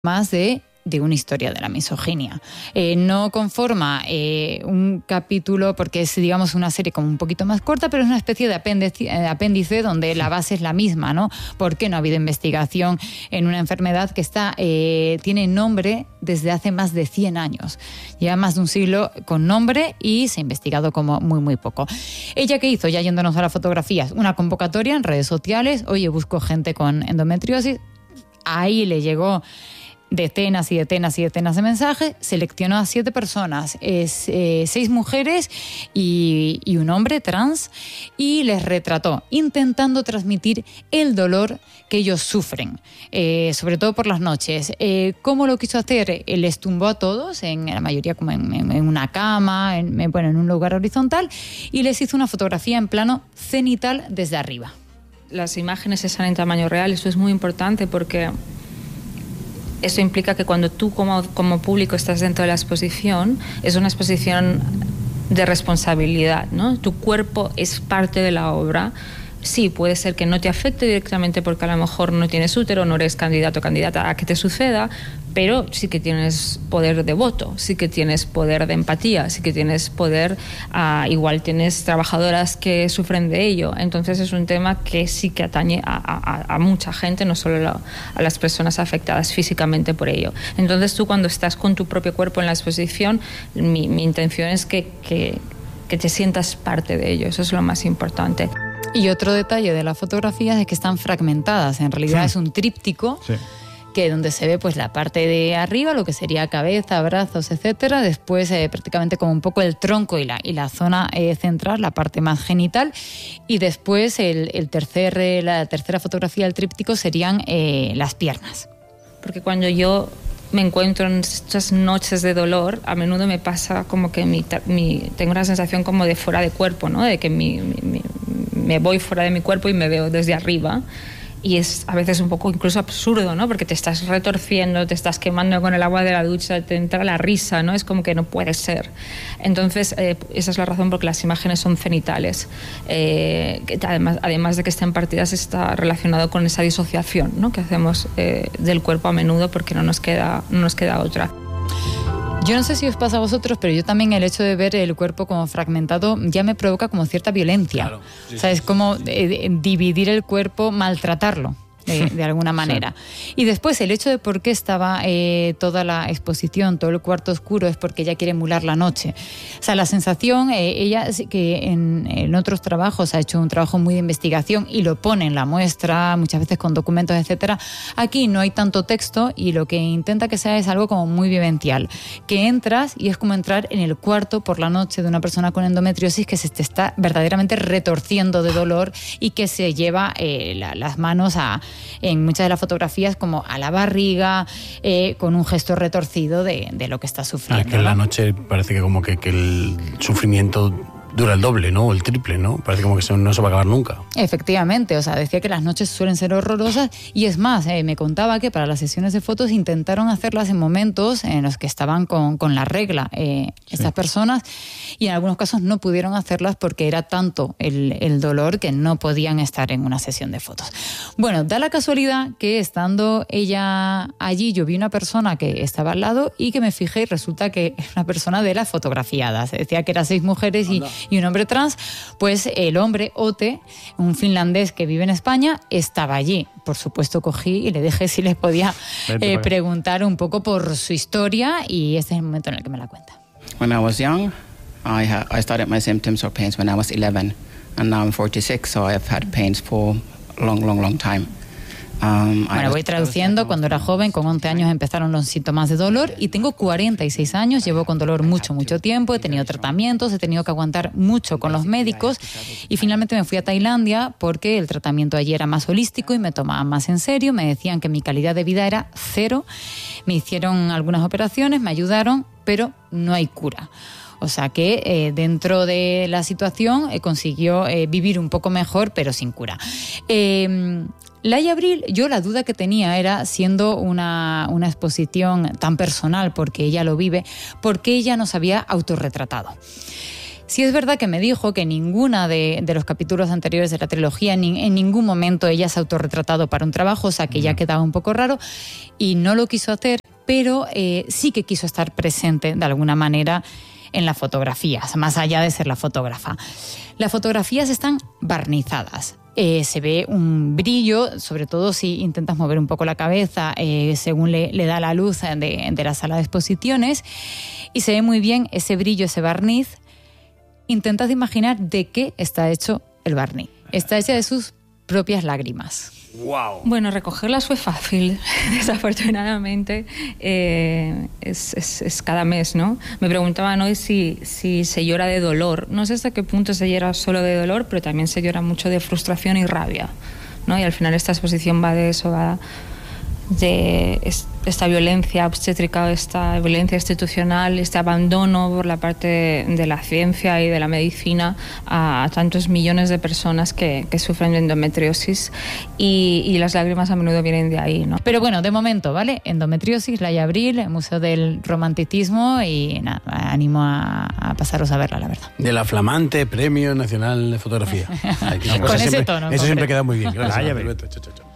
más de una historia de la misoginia. No conforma un capítulo porque es, digamos, una serie como un poquito más corta, pero es una especie de apéndice donde la base es la misma, ¿no? Porque no ha habido investigación en una enfermedad que tiene nombre desde hace más de 100 años. Lleva más de un siglo con nombre y se ha investigado como muy, muy poco. ¿Ella qué hizo? Ya yéndonos a las fotografías, una convocatoria en redes sociales. Oye, busco gente con endometriosis. Ahí le llegó decenas y decenas y decenas de mensajes, seleccionó a 7 personas, 6 mujeres y un hombre trans, y les retrató, intentando transmitir el dolor que ellos sufren, sobre todo por las noches. ¿Cómo lo quiso hacer? Les tumbó a todos, en la mayoría como en una cama, en un lugar horizontal, y les hizo una fotografía en plano cenital desde arriba. Las imágenes están en tamaño real, eso es muy importante porque eso implica que cuando tú como público estás dentro de la exposición, es una exposición de responsabilidad, ¿no? Tu cuerpo es parte de la obra. Sí, puede ser que no te afecte directamente porque a lo mejor no tienes útero, no eres candidato o candidata a que te suceda, pero sí que tienes poder de voto, sí que tienes poder de empatía, sí que tienes poder, igual tienes trabajadoras que sufren de ello. Entonces es un tema que sí que atañe a mucha gente, no solo a las personas afectadas físicamente por ello. Entonces tú, cuando estás con tu propio cuerpo en la exposición, mi intención es que te sientas parte de ello. Eso es lo más importante. Y otro detalle de las fotografías es que están fragmentadas. En realidad es un tríptico, que donde se ve pues la parte de arriba, lo que sería cabeza, brazos, etcétera. Después prácticamente como un poco el tronco y la zona central, la parte más genital. Y después la tercera fotografía del tríptico serían las piernas. Porque cuando yo me encuentro en estas noches de dolor, a menudo me pasa como que tengo una sensación como de fuera de cuerpo, ¿no? De que me voy fuera de mi cuerpo y me veo desde arriba. Y es a veces un poco incluso absurdo, ¿no? Porque te estás retorciendo, te estás quemando con el agua de la ducha, te entra la risa, ¿no? Es como que no puede ser. Entonces, esa es la razón por la que las imágenes son cenitales. Que además de que estén partidas, está relacionado con esa disociación, ¿no? Que hacemos del cuerpo a menudo porque no nos queda otra. Yo no sé si os pasa a vosotros, pero yo también el hecho de ver el cuerpo como fragmentado ya me provoca como cierta violencia. Claro, sí, o sea, es como dividir el cuerpo, maltratarlo. De alguna manera. Sí. Y después el hecho de por qué estaba toda la exposición, todo el cuarto oscuro, es porque ella quiere emular la noche. O sea, la sensación, ella que en otros trabajos ha hecho un trabajo muy de investigación y lo pone en la muestra, muchas veces con documentos, etcétera. Aquí no hay tanto texto y lo que intenta que sea es algo como muy vivencial. Que entras y es como entrar en el cuarto por la noche de una persona con endometriosis que se te está verdaderamente retorciendo de dolor y que se lleva las manos en muchas de las fotografías como a la barriga, con un gesto retorcido de lo que está sufriendo. Que en la noche parece que como que el sufrimiento dura el doble, ¿no? O el triple, ¿no? Parece como que no se va a acabar nunca. Efectivamente, o sea, decía que las noches suelen ser horrorosas y es más, me contaba que para las sesiones de fotos intentaron hacerlas en momentos en los que estaban con la regla estas personas, y en algunos casos no pudieron hacerlas porque era tanto el dolor que no podían estar en una sesión de fotos. Bueno, da la casualidad que estando ella allí, yo vi una persona que estaba al lado y que me fijé y resulta que es una persona de las fotografiadas. Decía que eran 6 mujeres y un hombre trans. Pues el hombre, Ote, un finlandés que vive en España, estaba allí. Por supuesto cogí y le dije si le podía preguntar un poco por su historia, y este es el momento en el que me la cuenta. When I was young, I started my symptoms or pains when I was 11, and now I'm 46, so I've had pains for a long time. Bueno, voy traduciendo. Cuando era joven, con 11 años empezaron los síntomas de dolor y tengo 46 años, llevo con dolor mucho tiempo, he tenido tratamientos, he tenido que aguantar mucho con los médicos y finalmente me fui a Tailandia porque el tratamiento allí era más holístico y me tomaban más en serio, me decían que mi calidad de vida era 0, me hicieron algunas operaciones, me ayudaron, pero no hay cura. O sea que dentro de la situación consiguió vivir un poco mejor, pero sin cura. Laia Abril, yo la duda que tenía era, siendo una exposición tan personal, porque ella lo vive, ¿por qué ella no se había autorretratado? Sí es verdad que me dijo que ninguna de los capítulos anteriores de la trilogía, en ningún momento ella se ha autorretratado para un trabajo, o sea que ya quedaba un poco raro y no lo quiso hacer, pero sí que quiso estar presente de alguna manera en las fotografías, más allá de ser la fotógrafa. Las fotografías están barnizadas. Se ve un brillo, sobre todo si intentas mover un poco la cabeza según le da la luz de la sala de exposiciones, y se ve muy bien ese brillo, ese barniz. Intentad imaginar de qué está hecho el barniz. Está hecha de sus propias lágrimas. ¡Wow! Bueno, recogerlas fue fácil, desafortunadamente. Es cada mes, ¿no? Me preguntaban hoy si se llora de dolor. No sé hasta qué punto se llora solo de dolor, pero también se llora mucho de frustración y rabia, ¿no? Y al final esta exposición va de eso, va de esta violencia obstétrica, esta violencia institucional, este abandono por la parte de la ciencia y de la medicina a tantos millones de personas que sufren de endometriosis, y las lágrimas a menudo vienen de ahí, ¿no? Pero bueno, de momento, ¿vale? Endometriosis, Laia Abril, el Museo del Romanticismo, y nada, animo a pasaros a verla, la verdad. De la flamante Premio Nacional de Fotografía. Con ese tono. Eso siempre queda muy bien. Gracias. Laia Abril. Chao, chao, chao.